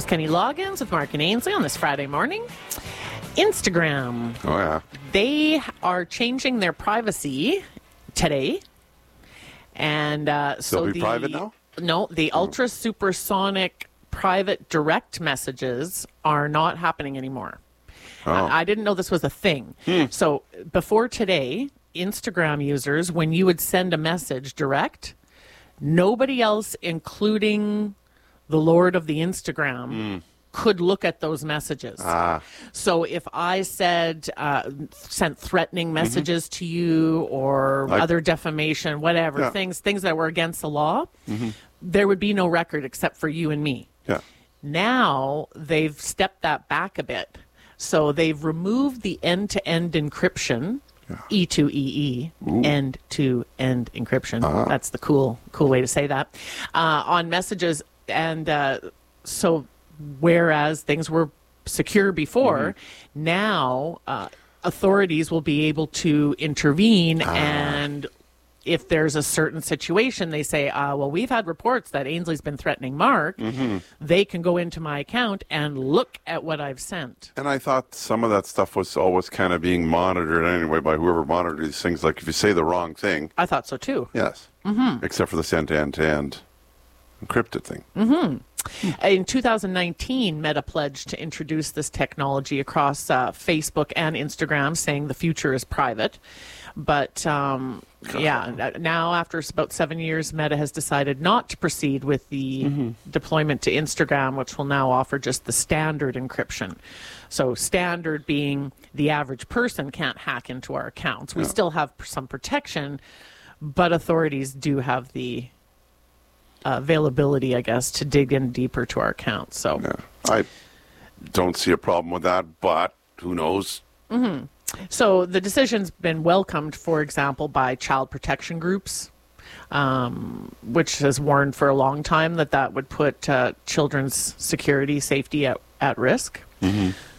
was Kenny Loggins with Mark and Ainsley on this Friday morning. Instagram. Oh, yeah. They are changing their privacy today. And so They'll be private now? No, the ultra supersonic private direct messages are not happening anymore. Oh. I didn't know this was a thing. So before today, Instagram users, when you would send a message direct, nobody else, including the Lord of the Instagram, could look at those messages. So if I sent threatening messages to you or other defamation, whatever, things that were against the law, there would be no record except for you and me. Yeah. Now they've stepped that back a bit. So they've removed the end-to-end encryption, E2EE, end-to-end encryption. That's the cool way to say that, on messages. And so whereas things were secure before, now authorities will be able to intervene and if there's a certain situation, they say, well, we've had reports that Ainsley's been threatening Mark. They can go into my account and look at what I've sent. And I thought some of that stuff was always kind of being monitored anyway by whoever monitors these things. Like if you say the wrong thing. I thought so too. Yes. Except for the end-to-end encrypted thing. In 2019, Meta pledged to introduce this technology across Facebook and Instagram, saying the future is private. But now after about 7 years, Meta has decided not to proceed with the deployment to Instagram, which will now offer just the standard encryption. So standard being the average person can't hack into our accounts. We still have some protection, but authorities do have the availability, I guess, to dig in deeper to our accounts. So I don't see a problem with that, but who knows? So the decision's been welcomed, for example, by child protection groups, which has warned for a long time that would put children's security, safety at risk.